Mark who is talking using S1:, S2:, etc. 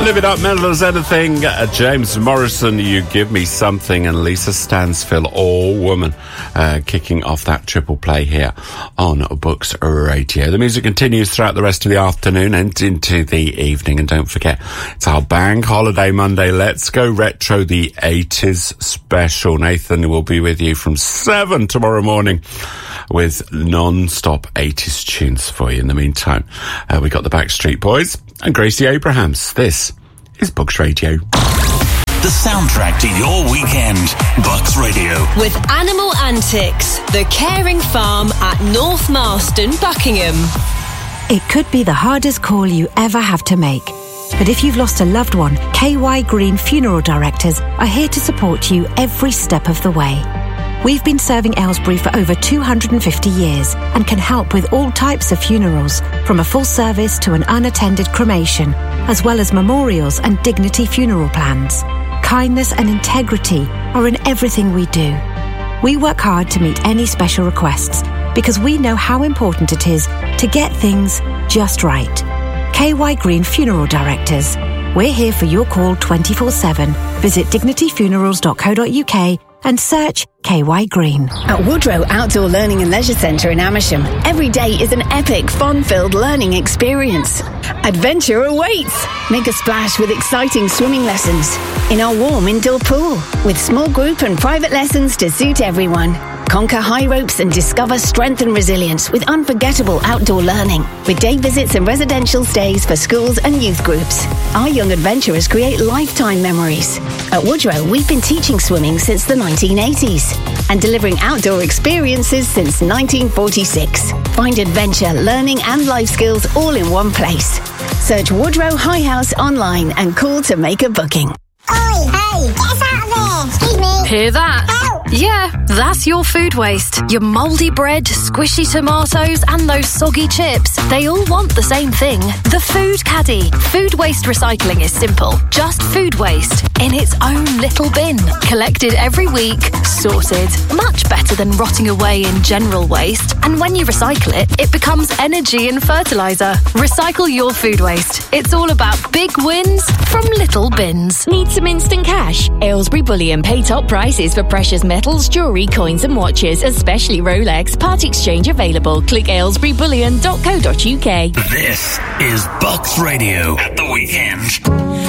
S1: Live It Up, Mental as Anything, James Morrison, You Give Me Something, and Lisa Stansfield, All Woman, kicking off that triple play here on Books Radio. The music continues throughout the rest of the afternoon and into the evening, and don't forget, it's our Bank Holiday Monday Let's Go Retro, the 80s special. Nathan will be with you from 7 tomorrow morning with non-stop 80s tunes for you. In the meantime, we got the Backstreet Boys and Gracie Abrahams. This is Books Radio.
S2: The soundtrack to your weekend. Books Radio.
S3: With Animal Antics, the caring farm at North Marston, Buckingham.
S4: It could be the hardest call you ever have to make. But if you've lost a loved one, KY Green Funeral Directors are here to support you every step of the way. We've been serving Aylesbury for over 250 years and can help with all types of funerals, from a full service to an unattended cremation, as well as memorials and dignity funeral plans. Kindness and integrity are in everything we do. We work hard to meet any special requests because we know how important it is to get things just right. KY Green Funeral Directors. We're here for your call 24/7. Visit dignityfunerals.co.uk and search KY Green.
S5: At Woodrow Outdoor Learning and Leisure Centre in Amersham, every day is an epic, fun-filled learning experience. Adventure awaits! Make a splash with exciting swimming lessons in our warm indoor pool, with small group and private lessons to suit everyone. Conquer high ropes and discover strength and resilience with unforgettable outdoor learning, with day visits and residential stays for schools and youth groups. Our young adventurers create lifetime memories. At Woodrow, we've been teaching swimming since the 1980s and delivering outdoor experiences since 1946. Find adventure, learning and life skills all in one place. Search Woodrow High House online and call to make a booking.
S6: Oi, hey, get us out of there! Excuse me.
S3: Hear that?
S6: Help!
S3: Yeah, that's your food waste. Your mouldy bread, squishy tomatoes and those soggy chips. They all want the same thing. The Food Caddy. Food waste recycling is simple. Just food waste in its own little bin. Collected every week, sorted. Much better than rotting away in general waste. And when you recycle it, it becomes energy and fertiliser. Recycle your food waste. It's all about big wins from little bins.
S7: Need some instant cash? Aylesbury Bullion pay top prices for precious metals, jewellery, coins and watches, especially Rolex. Part exchange available. Click aylesburybullion.co.uk.
S2: This is Books Radio at the weekend.